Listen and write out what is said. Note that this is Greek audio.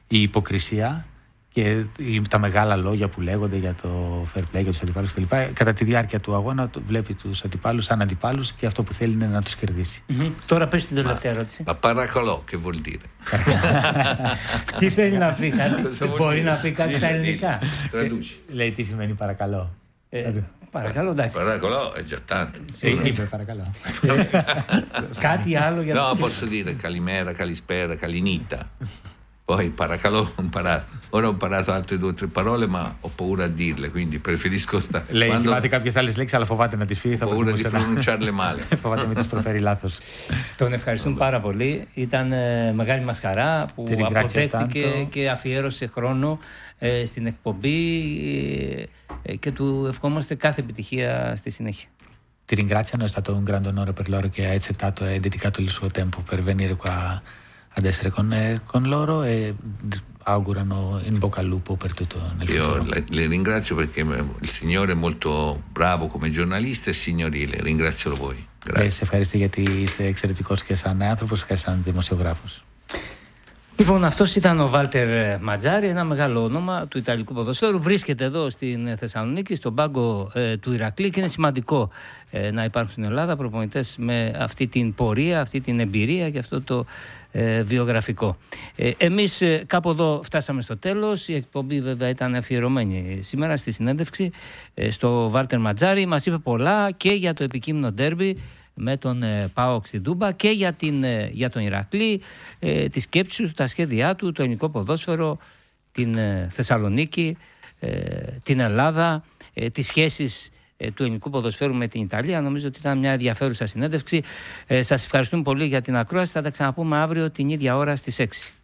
η υποκρισία και τα μεγάλα λόγια που λέγονται για το fair play για τους αντιπάλους κλπ. Κατά τη διάρκεια του αγώνα βλέπει τους αντιπάλους σαν αντιπάλους και αυτό που θέλει είναι να τους κερδίσει. Τώρα πες την τελευταία ερώτηση. Ma paracalò, che vuol dire? Τι θέλει να πει, μπορεί να πει κάτι στα ελληνικά? Λέει τι σημαίνει παρακαλώ. Παρακαλώ, εντάξει. Paracalò è già tanto. Είπε παρακαλώ. Κάτι άλλο για No, posso dire calimera, calispera, calinita. Poi paracalò ho imparato. Ora ho imparato altre 2 o 3 parole, ma ho paura a dirle, quindi preferisco stare. Λέει θυμάται κάποιες άλλες λέξεις, αλλά φοβάται να τις πει. Ho paura di pronunciarle male. Φοβάται με τις προφέρει λάθος. Τον ευχαριστούμε πάρα πολύ. Ήταν μεγάλη μας χαρά που αποδέχθηκε και αφιέρωσε χρόνο στην εκπομπή και του ευχόμαστε κάθε επιτυχία στη συνέχεια. Ti ringraziano, è stato un grande onore per loro che ha accettato e dedicato il suo tempo per venire qua ad essere con loro e augurano in bocca al lupo per tutto nel futuro. Io le ringrazio perché il signore è molto bravo come giornalista e signorile. Ringrazio voi. Grazie. Σε ευχαριστώ γιατί είστε εξαιρετικός και σαν άνθρωπος και σαν δημοσιογράφος. Λοιπόν, αυτός ήταν ο Βάλτερ Ματζάρη, ένα μεγάλο όνομα του Ιταλικού ποδοσφαίρου. Βρίσκεται εδώ στην Θεσσαλονίκη, στον πάγκο του Ηρακλή, και είναι σημαντικό να υπάρχουν στην Ελλάδα προπονητές με αυτή την πορεία, αυτή την εμπειρία και αυτό το βιογραφικό. Εμείς κάπου εδώ φτάσαμε στο τέλος. Η εκπομπή βέβαια ήταν αφιερωμένη σήμερα στη συνέντευξη στο Βάλτερ Ματζάρη. Μας είπε πολλά και για το επικείμενο ντέρμπι με τον ΠΑΟΚ στην Τούμπα και για τον Ηρακλή, τις σκέψεις του, τα σχέδιά του, το ελληνικό ποδόσφαιρο, την Θεσσαλονίκη, την Ελλάδα, τις σχέσεις του ελληνικού ποδοσφαίρου με την Ιταλία. Νομίζω ότι ήταν μια ενδιαφέρουσα συνέντευξη. Σας ευχαριστούμε πολύ για την ακρόαση. Θα τα ξαναπούμε αύριο την ίδια ώρα στις 6.